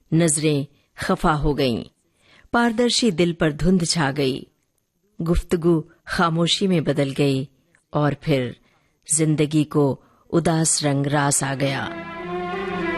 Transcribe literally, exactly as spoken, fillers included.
नजरें खफा हो गईं, पारदर्शी दिल पर धुंध छा गई, गुफ्तगू खामोशी में बदल गई और फिर जिंदगी को उदास रंग रास आ गया।